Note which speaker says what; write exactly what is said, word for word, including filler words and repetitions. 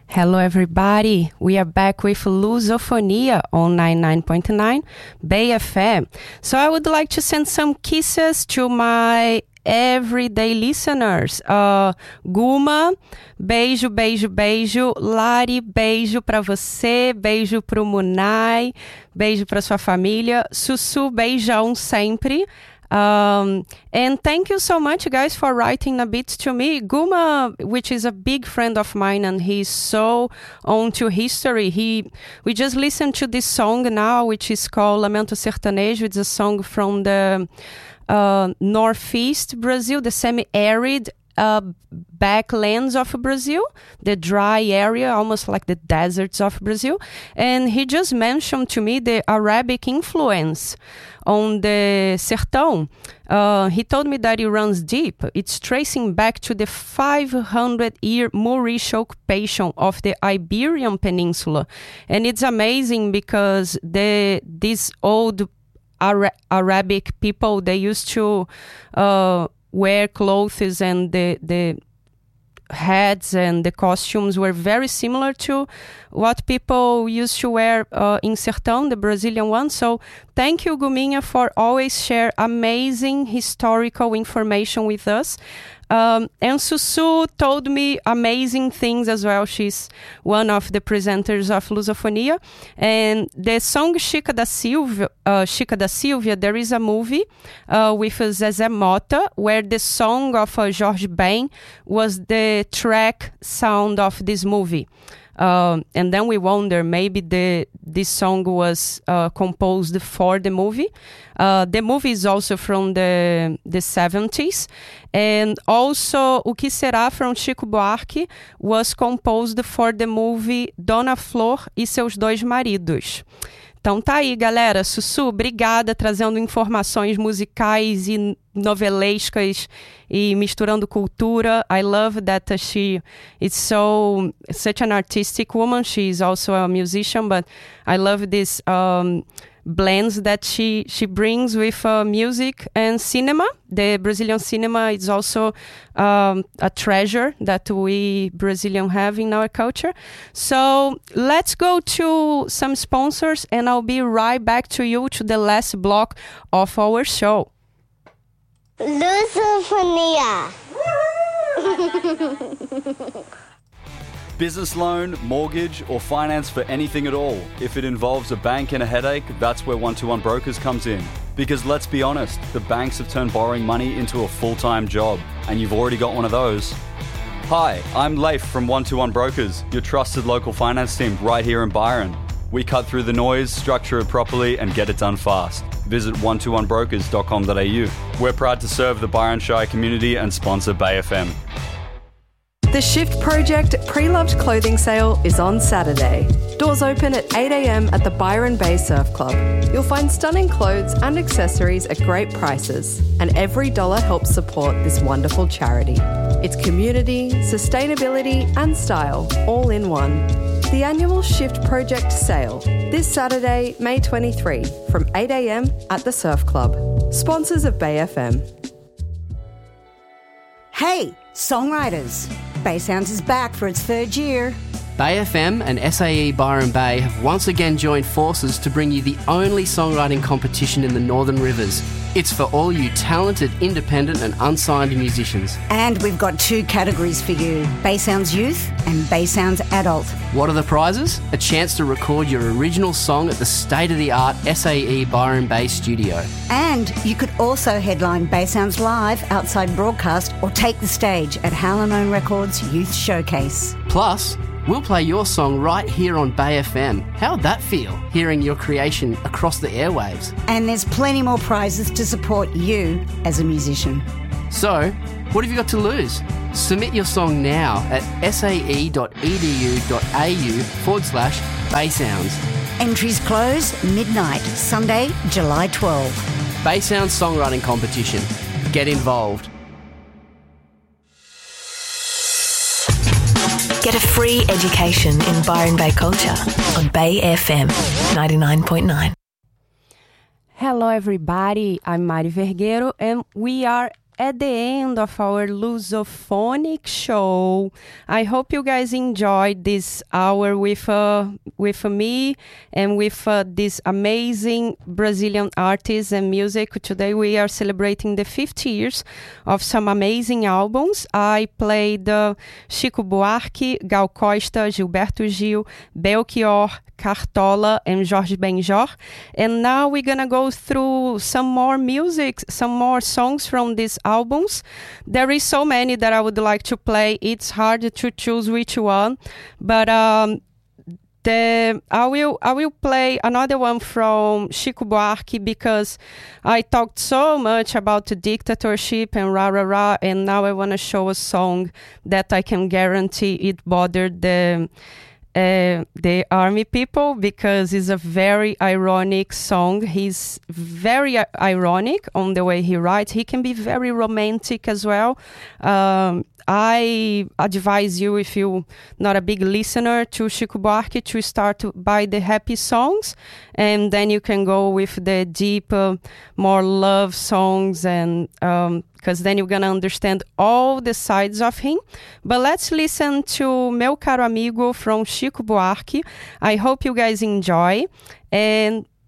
Speaker 1: Hello everybody, we are back with Lusofonia on ninety-nine point nine Bay F M. So I would like to send some kisses to my everyday listeners. Uh, Guma, beijo, beijo, beijo. Lari, beijo pra você, beijo pro Munai, beijo pra sua família. Sussu, beijão sempre. Um, and thank you so much, guys, for writing a bit to me. Guma, which is a big friend of mine, and he's so on to history. He, we just listened to this song now, which is called Lamento Sertanejo. It's a song from the uh, northeast Brazil, the semi-arid uh, backlands of Brazil, the dry area, almost like the deserts of Brazil. And he just mentioned to me the Arabic influence on the sertão. Uh, he told me that it runs deep. It's tracing back to the five hundred year Moorish occupation of the Iberian Peninsula. And it's amazing because the these old Ara- Arabic people, they used to uh, wear clothes, and the, the heads and the costumes were very similar to what people used to wear uh, in Sertão, the Brazilian one. So thank you, Guminha, for always share amazing historical information with us. Um, and Sussu told me amazing things as well. She's one of the presenters of Lusofonia. And the song Chica da Silvia, uh, Chica da Silvia, there is a movie uh, with Zezé Mota, where the song of uh, Jorge Ben was the track sound of this movie. Um, and then we wonder, maybe the this song was uh, composed for the movie. Uh, the movie is also from the the seventies, and also O Que Será from Chico Buarque was composed for the movie Dona Flor e Seus Dois Maridos. Então tá aí, galera. Sussu, obrigada, trazendo informações musicais e novelescas e misturando cultura. I love that she is so such an artistic woman. She is also a musician, but I love this um, blends that she she brings with uh, music and cinema. The Brazilian cinema is also um, a treasure that we Brazilian have in our culture. So let's go to some sponsors, and I'll be right back to you to the last block of our show.
Speaker 2: Lusofonia.
Speaker 3: Business loan, mortgage, or finance for anything at all. If it involves a bank and a headache, that's where one two one Brokers comes in. Because let's be honest, the banks have turned borrowing money into a full-time job, and you've already got one of those. Hi, I'm Leif from one two one Brokers, your trusted local finance team right here in Byron. We cut through the noise, structure it properly, and get it done fast. Visit one two one brokers dot com dot a u. We're proud to serve the Byron Shire community and sponsor Bay F M.
Speaker 4: The Shift Project pre-loved clothing sale is on Saturday. Doors open at eight a.m. at the Byron Bay Surf Club. You'll find stunning clothes and accessories at great prices, and every dollar helps support this wonderful charity. It's community, sustainability and style all in one. The annual Shift Project sale, this Saturday, May twenty-third, from eight a.m. at the Surf Club. Sponsors of Bay F M.
Speaker 5: Hey, songwriters! Bay Sounds is back for its third year.
Speaker 6: Bay F M and S A E Byron Bay have once again joined forces to bring you the only songwriting competition in the Northern Rivers. It's for all you talented, independent and unsigned musicians.
Speaker 5: And we've got two categories for you, Bay Sounds Youth and Bay Sounds Adult.
Speaker 6: What are the prizes? A chance to record your original song at the state-of-the-art S A E Byron Bay studio.
Speaker 5: And you could also headline Bay Sounds Live outside broadcast or take the stage at Hallamone Records Youth Showcase.
Speaker 6: Plus, we'll play your song right here on Bay F M. How'd that feel, hearing your creation across the airwaves?
Speaker 5: And there's plenty more prizes to support you as a musician.
Speaker 6: So, what have you got to lose? Submit your song now at sae.edu.au forward slash Bay Sounds.
Speaker 5: Entries close midnight, Sunday, July twelfth.
Speaker 6: Bay Sounds Songwriting Competition. Get involved.
Speaker 7: Get a free education in Byron Bay culture on Bay F M ninety-nine point nine.
Speaker 1: Hello everybody, I'm Mari Vergueiro and we are at the end of our Lusophonic show. I hope you guys enjoyed this hour with uh, with me and with uh, this amazing Brazilian artists and music. Today we are celebrating the fifty years of some amazing albums. I played uh, Chico Buarque, Gal Costa, Gilberto Gil, Belchior, Cartola, and Jorge Benjor. And now we're gonna go through some more music, some more songs from these albums. There is so many that I would like to play. It's hard to choose which one, but um, the I will I will play another one from Chico Buarque because I talked so much about the dictatorship and rah rah rah, and now I want to show a song that I can guarantee it bothered the Uh, the army people because it's a very ironic song. He's very uh, ironic on the way he writes. He can be very romantic as well. Um, I advise you, if you're not a big listener to Chico Buarque, to start by the happy songs, and then you can go with the deep, uh, more love songs, and um, because then you're going to understand all the sides of him. But let's listen to Meu Caro Amigo from Chico Buarque. I hope you guys enjoy. And